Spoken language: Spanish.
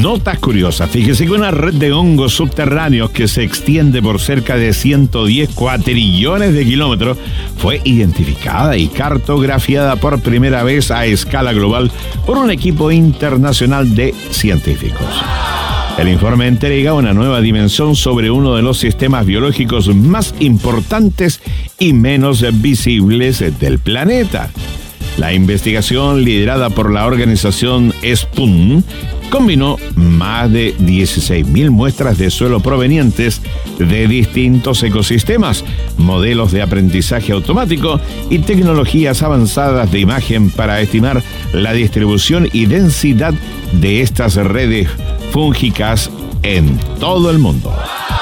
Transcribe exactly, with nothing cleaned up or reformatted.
Notas curiosas. Fíjese que una red de hongos subterráneos que se extiende por cerca de ciento diez cuatrillones de kilómetros fue identificada y cartografiada por primera vez a escala global por un equipo internacional de científicos. El informe entrega una nueva dimensión sobre uno de los sistemas biológicos más importantes y menos visibles del planeta. La investigación, liderada por la organización SPUN, combinó más de dieciséis mil muestras de suelo provenientes de distintos ecosistemas, modelos de aprendizaje automático y tecnologías avanzadas de imagen para estimar la distribución y densidad de estas redes fúngicas en todo el mundo.